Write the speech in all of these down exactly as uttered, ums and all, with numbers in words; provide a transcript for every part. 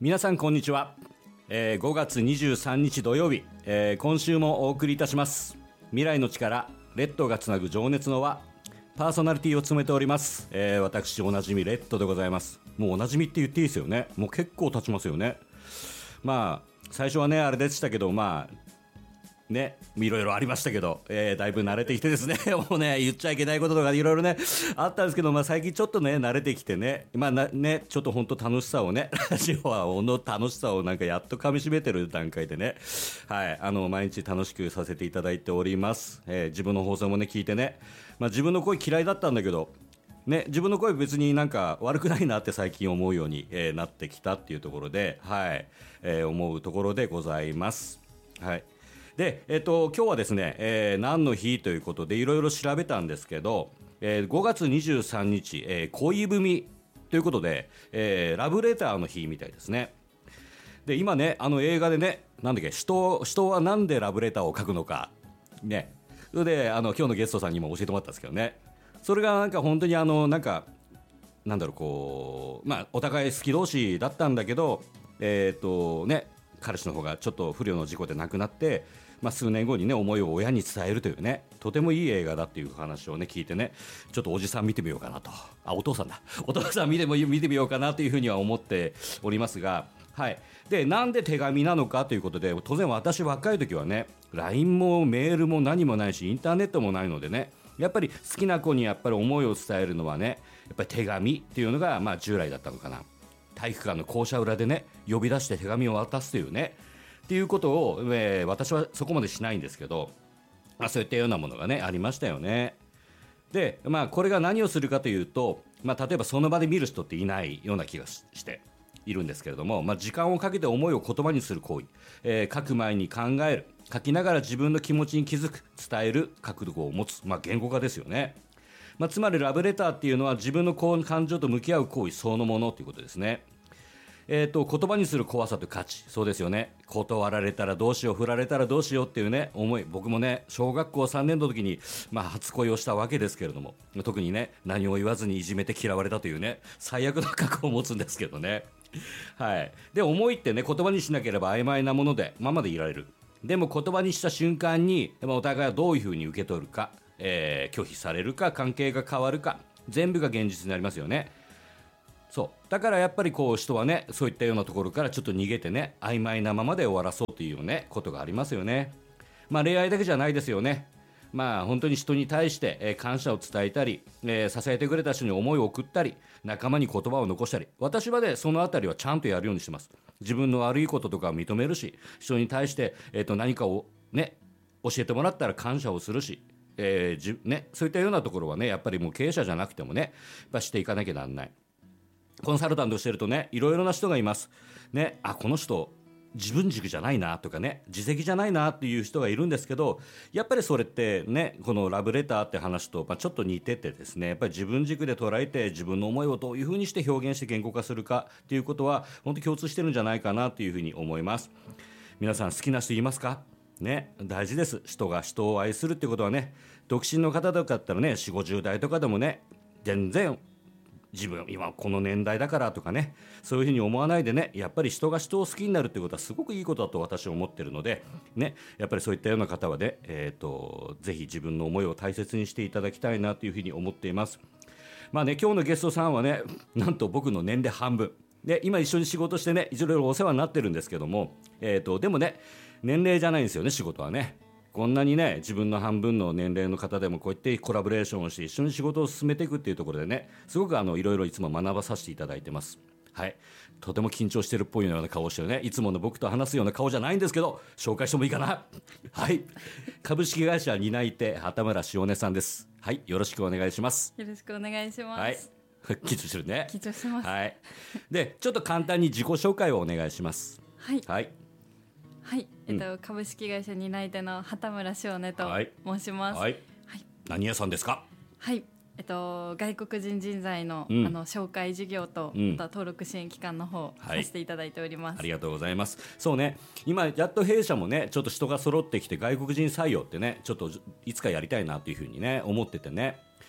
皆さんこんにちは、えー、ごがつにじゅうさんにち土曜日、えー、今週もお送りいたします未来の力レッドがつなぐ情熱の輪、パーソナリティを務めております、えー、私おなじみレッドでございます。もうおなじみって言っていいですよね。もう結構経ちますよね。まあ最初はねあれでしたけど、まあね、いろいろありましたけど、えー、だいぶ慣れてきてですねもうね言っちゃいけないこととかいろいろねあったんですけど、まあ、最近ちょっとね慣れてきてね、まあなね、ちょっと本当楽しさをねラジオはの楽しさをなんかやっと噛み締めてる段階でね、はい、あの毎日楽しくさせていただいております、えー、自分の放送もね聞いてね、まあ、自分の声嫌いだったんだけどね、自分の声別になんか悪くないなって最近思うように、えー、なってきたっていうところで、はいえー、思うところでございます。はいでえっと、今日はですね、えー、何の日ということでいろいろ調べたんですけど、えー、ごがつにじゅうさんにち、えー、恋文ということで、えー、ラブレターの日みたいですね。で今ねあの映画でねなんだっけ人人はなんでラブレターを書くのかね、それであの今日のゲストさんにも教えてもらったんですけどね、それがなんか本当にあのなんかなんだろうこう、まあ、お互い好き同士だったんだけど、えーとね彼氏の方がちょっと不慮の事故で亡くなって、まあ、数年後にね思いを親に伝えるというねとてもいい映画だっていう話をね聞いてね、ちょっとおじさん見てみようかなと、あお父さんだお父さん見ても見てみようかなというふうには思っておりますが、はい、でなんで手紙なのかということで、当然私若い時はね ライン もメールも何もないしインターネットもないのでね、やっぱり好きな子にやっぱり思いを伝えるのはねやっぱり手紙っていうのがまあ従来だったのかな。体育館の校舎裏でね呼び出して手紙を渡すというねっていうことを、えー、私はそこまでしないんですけど、まあ、そういったようなものがねありましたよね。で、まあ、これが何をするかというと、まあ、例えばその場で見る人っていないような気がしているんですけれども、まあ、時間をかけて思いを言葉にする行為、えー、書く前に考える、書きながら自分の気持ちに気づく、伝える覚悟を持つ、まあ、言語化ですよね。まあ、つまりラブレターっていうのは自分の感情と向き合う行為そのものということですね。えーと、言葉にする怖さと価値、そうですよね。断られたらどうしよう、振られたらどうしようっていうね思い、僕もね小学校さんねんの時に、まあ、初恋をしたわけですけれども、特にね何も言わずにいじめて嫌われたというね最悪の過去を持つんですけどね、はい、で思いってね言葉にしなければ曖昧なものでままでいられる。でも言葉にした瞬間にお互いはどういうふうに受け取るか、えー、拒否されるか関係が変わるか全部が現実になりますよね。そうだからやっぱりこう人はねそういったようなところからちょっと逃げてね曖昧なままで終わらそうというねことがありますよね。まあ恋愛だけじゃないですよね。まあ本当に人に対して、えー、感謝を伝えたり、えー、支えてくれた人に思いを送ったり仲間に言葉を残したり、私はねそのあたりはちゃんとやるようにしてます。自分の悪いこととかを認めるし、人に対して、えー、と何かをね教えてもらったら感謝をするし、えーじね、そういったようなところはねやっぱりもう経営者じゃなくてもねやっぱしていかなきゃなんない。コンサルタントしてるとねいろいろな人がいますね。あこの人自分軸じゃないなとかね自責じゃないなっていう人がいるんですけど、やっぱりそれってねこのラブレターって話と、まあ、ちょっと似ててですね、やっぱり自分軸で捉えて自分の思いをどういうふうにして表現して言語化するかっていうことは本当に共通してるんじゃないかなというふうに思います。皆さん好きな人いますかね、大事です。人が人を愛するってことはね、独身の方とかだったらねよんじゅうごじゅう代とかでもね全然自分今この年代だからとかねそういうふうに思わないでね、やっぱり人が人を好きになるってことはすごくいいことだと私は思ってるのでね、やっぱりそういったような方はね、えーと、ぜひ自分の思いを大切にしていただきたいなというふうに思っています。まあね今日のゲストさんはねなんと僕の年齢半分で今一緒に仕事してねいろいろお世話になってるんですけども、えーと、でもね年齢じゃないんですよね仕事はね。こんなにね自分の半分の年齢の方でもこうやってコラボレーションをして一緒に仕事を進めていくっていうところでねすごくあのいろいろいつも学ばさせていただいてます。はい、とても緊張してるっぽいような顔をしてるね、いつもの僕と話すような顔じゃないんですけど紹介してもいいかなはい株式会社担い手畑村しおねさんです。はい、よろしくお願いします。 よろしくお願いします。 はい緊張してるね。 緊張してます。 はい、でちょっと簡単に自己紹介をお願いします。 はい、 はいはいえっとうん、株式会社担い手の畑村しおねと申します。 はい、はい、何屋さんですか？ はいえっと、外国人人材 の,、 うん、 あの紹介事業と、うん、あと登録支援機関の方、はい、させていただいております。 ありがとうございます。そうね今やっと弊社もねちょっと人が揃ってきて外国人採用ってねちょっといつかやりたいなというふうにね思っててね、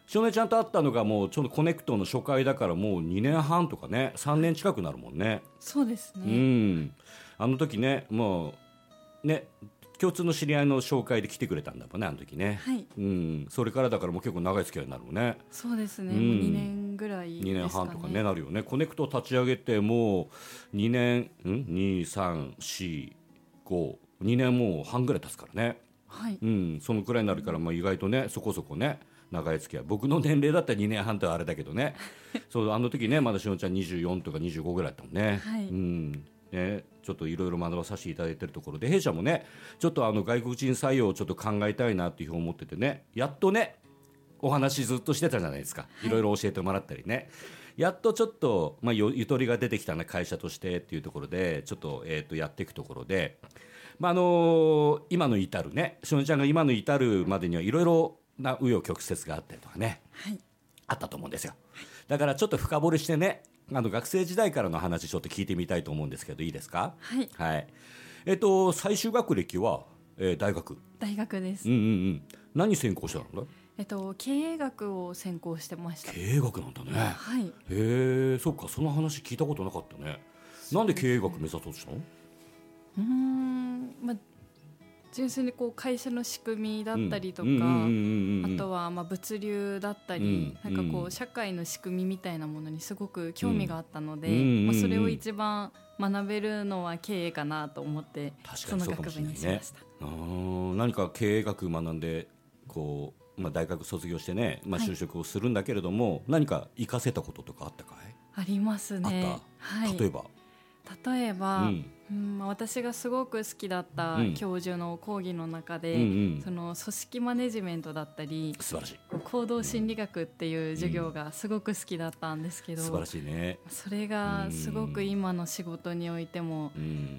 少年ちゃんと会ったのがもうちょうどコネクトの初回だからもうにねんはんとかねさんねん近くなるもんね。 そうですね、 うん、あの時ねもうね共通の知り合いの紹介で来てくれたんだもんねあの時ね、 はい、 うん、それからだからもう結構長い付き合いになるもんね。 そうですね、 うん、 もうにねんぐらいですかね。 にねんはんとかねなるよね。コネクトを立ち上げてもうにねんんにさんしごにねんもう半ぐらい経つからね、 はい、 うん、そのくらいになるから、まあ、意外とねそこそこね長い付き合い。僕の年齢だったらにねんはんとはあれだけどねそうあの時ねまだしのちゃんにじゅうよんとかにじゅうごぐらいだったもんね、 はい、 うんね、ちょっといろいろ学ばさせていただいているところで弊社もねちょっとあの外国人採用をちょっと考えたいなっていうふうに思っててねやっとねお話ずっとしてたじゃないですか、いろいろ教えてもらったりね、やっとちょっと、まあ、ゆ, ゆとりが出てきたな会社としてっていうところでちょっと、えー、とやっていくところで、まああのー、今の至るねしのちゃんが今の至るまでにはいろいろな紆余曲折があったりとかね、 はい、 あったと思うんですよ。だからちょっと深掘りしてねあの学生時代からの話ちょっと聞いてみたいと思うんですけどいいですか。 はい、 はい、えっ、と最終学歴は、えー、大学。 大学です、 うんうんうん、何専攻したのだ。 えっと、経営学を専攻してました。 経営学なんだね、 はい、 へえそっかその話聞いたことなかったね。なんで経営学目指そうとしたの。 うーん、まあ、純粋にこう会社の仕組みだったりとか、あとはまあ物流だったり、うん、なんかこう社会の仕組みみたいなものにすごく興味があったので、うんまあ、それを一番学べるのは経営かなと思ってその学部にしました。 あ何か経営学学んでこう、まあ、大学卒業してね、まあ、就職をするんだけれども、はい、何か活かせたこととかあったかい。 ありますね。 あった、 はい、 例えば例えば、うんうんまあ、私がすごく好きだった教授の講義の中で、うんうん、その組織マネジメントだったり素晴らしい行動心理学っていう授業がすごく好きだったんですけど、 うん、素晴らしいね。 それがすごく今の仕事においても、うん、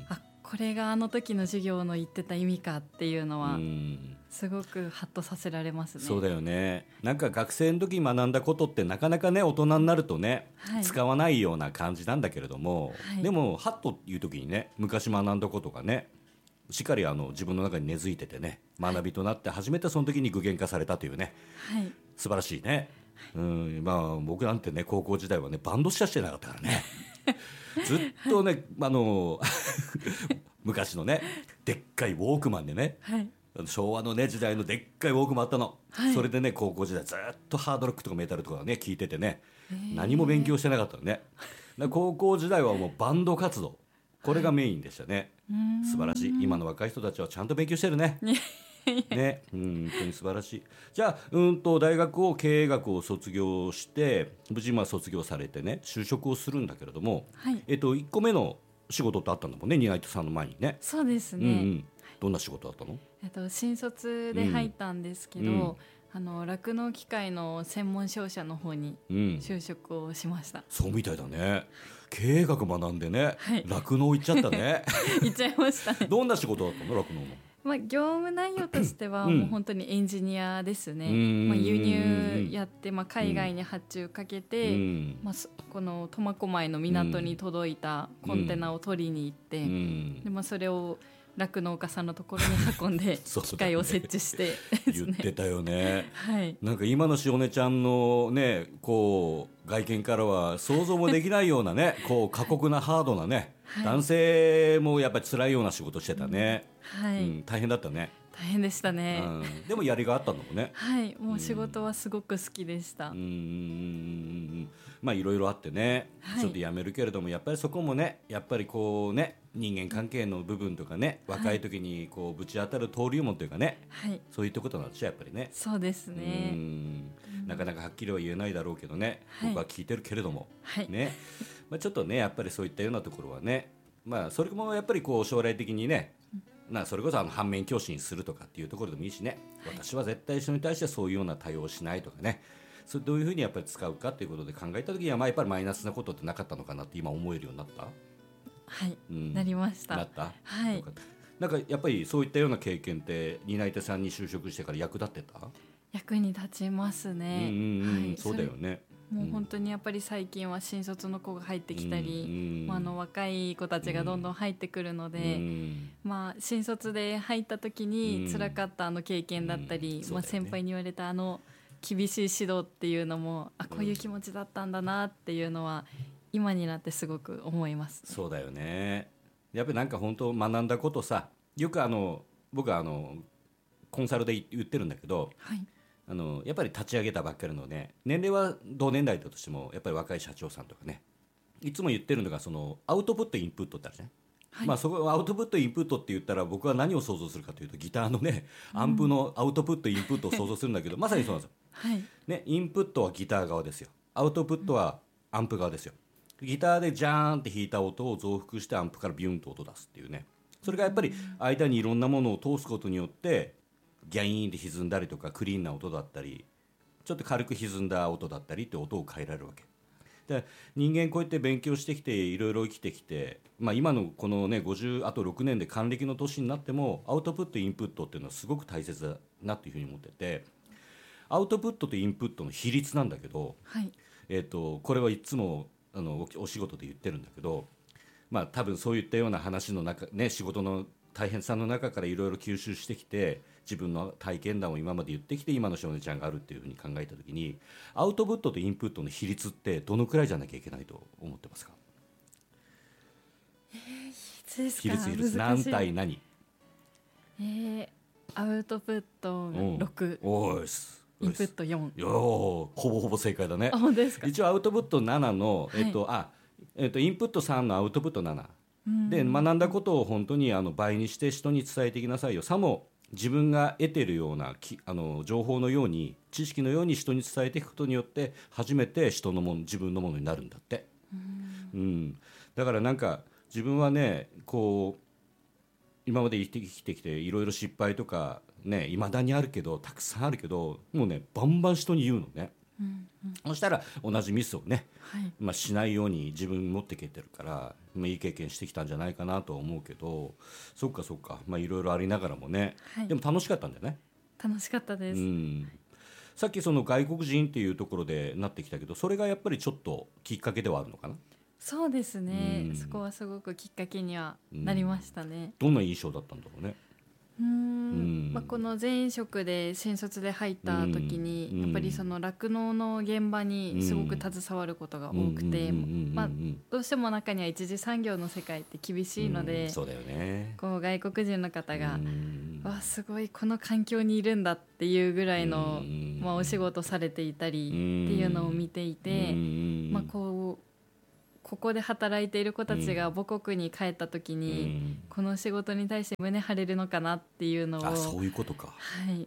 あこれがあの時の授業の言ってた意味かっていうのは、うんすごくハッとさせられますね。 そうだよね。なんか学生の時に学んだことってなかなかね大人になるとね、はい、使わないような感じなんだけれども、はい、でもハッという時にね昔学んだことがねしっかりあの自分の中に根付いててね学びとなって初めてその時に具現化されたというね、はい、素晴らしいね、はいうんまあ、僕なんてね高校時代はねバンドしかしてなかったからねずっとね、はい、あの昔のねでっかいウォークマンでね、はい昭和の、ね、時代のでっかいウォークマンあったの、はい、それでね高校時代ずっとハードロックとかメタルとかね聞いててね何も勉強してなかったのね。高校時代はもうバンド活動これがメインでしたね、はい、素晴らしい。今の若い人たちはちゃんと勉強してるねね、うん、本当に素晴らしい。じゃあうんと大学を経営学を卒業して無事まあ卒業されてね就職をするんだけれども、はいえっと、いっこめの仕事ってあったんだもんね担い手さんの前にね。 そうですね、 うんうんどんな仕事だったの。 えっと、新卒で入ったんですけど、うん、あの酪農機械の専門商社の方に就職をしました、うん、 そうみたいだね。経営学学んでね酪農、はい、行っちゃったね行っちゃいましたね。 どんな仕事だったの酪農の。 まあ、業務内容としてはもう本当にエンジニアですね、うんまあ、輸入やって、まあ、海外に発注かけて、うんまあ、この苫小牧の港に届いたコンテナを取りに行って、うんでまあ、それを酪農家さんのところに運んで機械を設置してね、 言ってたよね、 はい、 なんか今のしおねちゃんの、ね、こう外見からは想像もできないようなねこう過酷なハードなね、はい、男性もやっぱり辛いような仕事してたね、うんはいうん、大変だったね。 大変でしたね、 うん、でもやりがあったんだもんね。 はいもう仕事はすごく好きでした。 うんうんまあいろいろあってね、はい、ちょっとやめるけれどもやっぱりそこもねやっぱりこうね人間関係の部分とかね若い時にこうぶち当たる登竜門というかね、はい、そういったことなんでしょやっぱりね。 そうですね。 うんなかなかはっきりは言えないだろうけどね、はい、僕は聞いてるけれども、はいねまあ、ちょっとねやっぱりそういったようなところはね、まあ、それもやっぱりこう将来的にねなそれこそあの反面教師にするとかっていうところでもいいしね、はい、私は絶対人に対してそういうような対応をしないとかねそれどういうふうにやっぱり使うかということで考えた時には、まあ、やっぱりマイナスなことってなかったのかなって今思えるようになった。 はい、うん、なりました。 なった、 はい、 なんかやっぱりそういったような経験って担い手さんに就職してから役立ってた。 役に立ちますね、 うんうんうんはい、そうだよね。 もう本当にやっぱり最近は新卒の子が入ってきたり、うんうんまあ、あの若い子たちがどんどん入ってくるので、うんまあ、新卒で入った時に辛かったあの経験だったり、うんうんまあ、先輩に言われたあの厳しい指導っていうのもあこういう気持ちだったんだなっていうのは今になってすごく思います、ね、 そうだよね。やっぱりなんか本当学んだことさ、よくあの僕はあのコンサルで言ってるんだけど、 はい、 あのやっぱり立ち上げたばっかりのね、年齢は同年代だとしてもやっぱり若い社長さんとかね、いつも言ってるのがそのアウトプットインプットってあるじゃない、はい、まあ、そこアウトプットインプットって言ったら僕は何を想像するかというとギターのねアンプのアウトプットインプットを想像するんだけど、うん、まさにそうなんですよ、 はいね、インプットはギター側ですよ、アウトプットはアンプ側ですよ。ギターでジャーンって弾いた音を増幅してアンプからビュンと音出すっていうね、それがやっぱり間にいろんなものを通すことによってギャイーンって歪んだりとかクリーンな音だったりちょっと軽く歪んだ音だったりって音を変えられるわけで、人間こうやって勉強してきていろいろ生きてきて、まあ、今のこのねごじゅうあとろくねんで還暦の年になってもアウトプットインプットっていうのはすごく大切だなっていうふうに思ってて、アウトプットとインプットの比率なんだけど、 はい、 えーと、これはいつもあの お, お仕事で言ってるんだけど、まあ、多分そういったような話の中、ね、仕事の大変さの中からいろいろ吸収してきて自分の体験談を今まで言ってきて今の少年ちゃんがあるっていうふうに考えたときにアウトプットとインプットの比率ってどのくらいじゃなきゃいけないと思ってますか？ えー、比率ですか？ 比率比率何対何？ えー、アウトプットろく、 おーすインプットよん。 よーほぼほぼ正解だね。 あ、本当ですか？ 一応アウトプットななの、 はい、 えっとあえっと、インプットさんのアウトプットななで学んだことを本当にあの倍にして人に伝えていきなさいよ。さも自分が得ているようなきあの情報のように知識のように人に伝えていくことによって初めて人のもの自分のものになるんだって。うん、うん、だからなんか自分はねこう今まで生きて生きてきていろいろ失敗とかね未だにあるけどたくさんあるけどもうねバンバン人に言うのね。うんうん、そしたら同じミスをね、はいまあ、しないように自分持ってきてるから、まあ、いい経験してきたんじゃないかなとは思うけど、そっかそっか、まあ、いろいろありながらもね、はい、でも楽しかったんだよね。 楽しかったです、うん、 さっきその外国人っていうところでなってきたけどそれがやっぱりちょっときっかけではあるのかな？ そうですね、うん、そこはすごくきっかけにはなりましたね、うん、 どんな印象だったんだろうね。 うーん、まあ、この前職で新卒で入った時にやっぱりその酪農の現場にすごく携わることが多くて、まあ、どうしても中には一次産業の世界って厳しいので、 そうだよね、 こう外国人の方がわすごいこの環境にいるんだっていうぐらいの、まあ、お仕事されていたりっていうのを見ていて、まあ、こうここで働いている子たちが母国に帰った時に、うん、この仕事に対して胸張れるのかなっていうのをあそういうことか、 はい、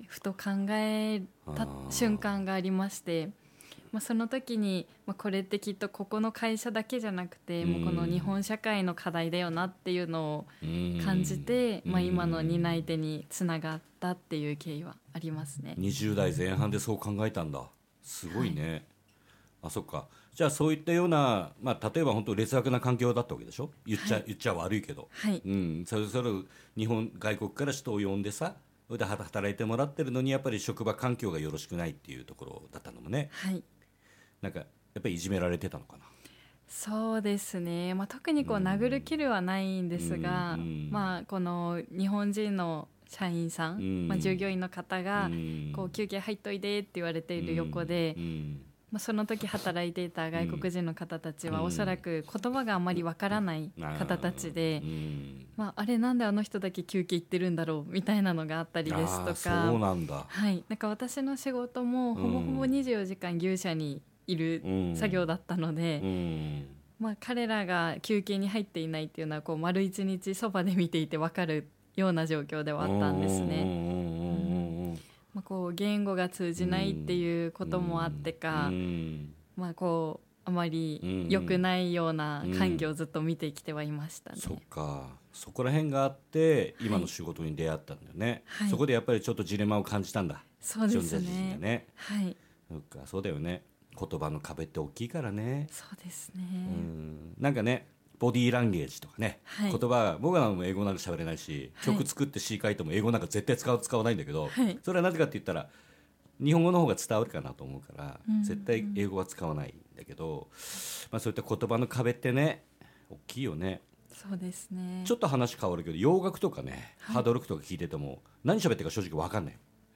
ふと考えた瞬間がありまして、まあ、その時に、まあ、これってきっとここの会社だけじゃなくて、うん、もうこの日本社会の課題だよなっていうのを感じて、うんまあ、今の担い手につながったっていう経緯はありますね。 にじゅう代前半でそう考えたんだ。すごいね、はい、あそっか。じゃあそういったような、まあ、例えば本当劣悪な環境だったわけでしょ。言っちゃ、はい、言っちゃ悪いけど、 はいうん、それぞれ日本外国から人を呼んでさそれで働いてもらってるのにやっぱり職場環境がよろしくないっていうところだったのもね、 はい、 なんかやっぱりいじめられてたのかな。 そうですね、まあ、特にこう殴る蹴るはないんですが、うんまあ、この日本人の社員さん、うんまあ、従業員の方がこう休憩入っといでって言われている横で、うんうんまあ、その時働いていた外国人の方たちはおそらく言葉があまりわからない方たちで、まあ、あれなんであの人だけ休憩行ってるんだろうみたいなのがあったりですとか、 そうなんだ、 はい、なんか私の仕事もほぼほぼにじゅうよじかん牛舎にいる作業だったので、まあ、彼らが休憩に入っていないっていうのはこう丸一日そばで見ていてわかるような状況ではあったんですね。まあ、こう言語が通じないっていうこともあってか、まあ、こうあまり良くないような環境をずっと見てきてはいましたね。 そっか、そこら辺があって今の仕事に出会ったんだよね、はい、そこでやっぱりちょっとジレンマを感じたんだ。 そうですね、 ね、 はい、 そっか、そうだよね。言葉の壁って大きいからね。 そうですね、 うんなんかねボディーランゲージとかね、はい、言葉僕らも英語なんか喋れないし、はい、曲作って詩書いても英語なんか絶対使う使わないんだけど、はい、それはなぜかって言ったら日本語の方が伝わるかなと思うから、うん、絶対英語は使わないんだけど、まあ、そういった言葉の壁ってね大きいよね。 そうですね。 ちょっと話変わるけど洋楽とかね、はい、ハードロックとか聞いてても何喋ってるか正直分かんない、うん、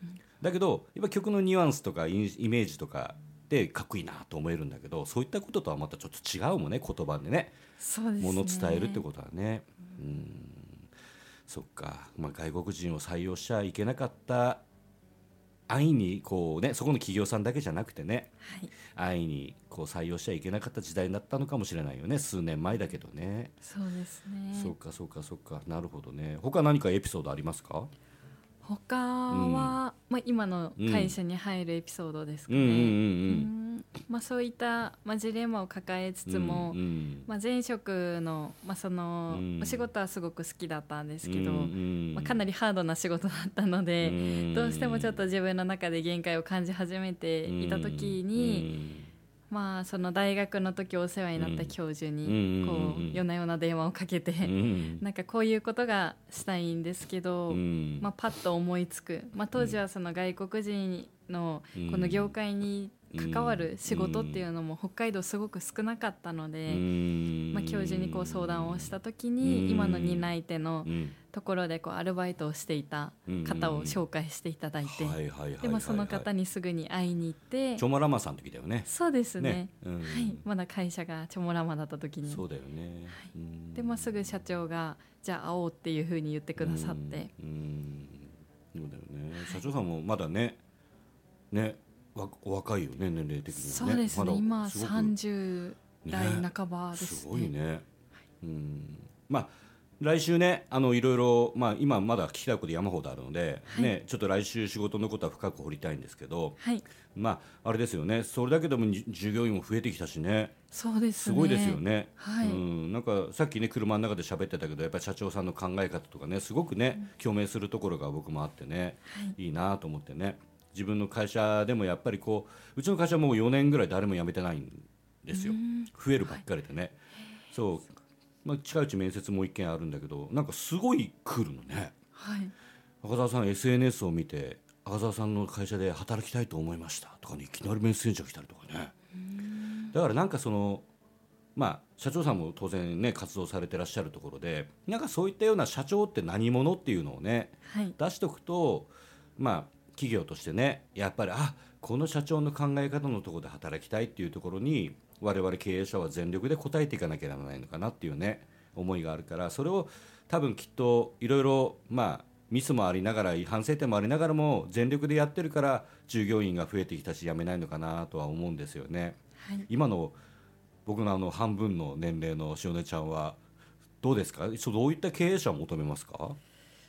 だけどやっぱ曲のニュアンスとかイメージとかでかっこいいなと思えるんだけど、そういったこととはまたちょっと違うもんね、言葉でね。 そうですね、 ものを伝えるってことはね。うん、そっか、まあ、外国人を採用しちゃいけなかった安易にこう、ね、そこの企業さんだけじゃなくてね、 はい、 安易にこう採用しちゃいけなかった時代になったのかもしれないよね、数年前だけどね。 そうですね。 そうかそうかそうか、なるほどね。他何かエピソードありますか？ 他は、まあ、今の会社に入るエピソードですかね。 うんうんうんうんうんまあ、そういった、まあ、ジレンマを抱えつつも、 うんうんまあ、前職の、まあそのうんお仕事はすごく好きだったんですけど、 うんうんまあ、かなりハードな仕事だったので、 うんどうしてもちょっと自分の中で限界を感じ始めていた時に、まあ、その大学の時お世話になった教授にこう夜な夜な電話をかけて、なんかこういうことがしたいんですけど、まあ、パッと思いつく、まあ、当時はその外国人のこの業界に関わる仕事っていうのも北海道すごく少なかったので、まあ、教授にこう相談をした時に今の担い手のところでこうアルバイトをしていた方を紹介していただいて、でもその方にすぐに会いに行って、 チョモラマさんの時だよね。 そうですね、 ね、うん、 はい、まだ会社がチョモラマだった時に、 そうだよね、はい 、でもすぐ社長がじゃあ会おうっていうふうに言ってくださって、 うん、うん、そうだよね、はい、社長さんもまだねねお若いよね、年齢的にはね。 そうですね、 ま、 今さんじゅう代半ばですね。 すごいね、はい、うん、まあ来週ね、あのいろいろ、まあ、今まだ聞きたいこと山ほどあるので、はい、ね、ちょっと来週仕事のことは深く掘りたいんですけど、 はい、 まああれですよね、それだけでも従業員も増えてきたしね。 そうですね、 すごいですよね、 はい、 うん、なんかさっきね車の中で喋ってたけど、やっぱり社長さんの考え方とかね、すごくね、うん、共鳴するところが僕もあってね、はい、いいなと思ってね。自分の会社でもやっぱりこう、うちの会社はもうよねんぐらい誰も辞めてないんですよ。増えるばっかりでね、はい、そう、まあ、近いうち面接も一件あるんだけど、なんかすごい来るのね、はい、赤澤さん エスエヌエス を見て赤澤さんの会社で働きたいと思いましたとかね、いきなりメッセージが来たりとかね。だからなんかその、まあ、社長さんも当然ね活動されてらっしゃるところで、なんかそういったような社長って何者っていうのをね、はい、出しておくと、まあ企業としてね、やっぱりあこの社長の考え方のところで働きたいっていうところに我々経営者は全力で応えていかなきゃならないのかなっていうね思いがあるから、それを多分きっといろいろまあミスもありながら反省点もありながらも全力でやってるから従業員が増えてきたし辞めないのかなとは思うんですよね、はい、今の僕のあの半分の年齢の塩根ちゃんはどうですか？どういった経営者を求めますか？